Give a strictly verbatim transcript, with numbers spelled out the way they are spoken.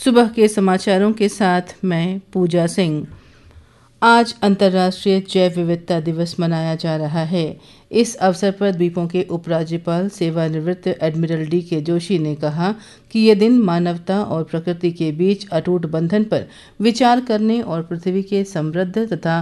सुबह के समाचारों के साथ मैं पूजा सिंह। आज अंतर्राष्ट्रीय जैव विविधता दिवस मनाया जा रहा है। इस अवसर पर द्वीपों के उपराज्यपाल सेवानिवृत्त एडमिरल डी के जोशी ने कहा कि यह दिन मानवता और प्रकृति के बीच अटूट बंधन पर विचार करने और पृथ्वी के समृद्ध तथा